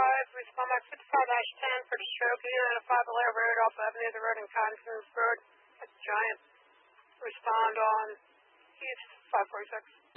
respond by 55-10 for the stroke unit at 5 Valero Road off Avenue, the road in Cottington Road. That's Giant. Respond on East 546.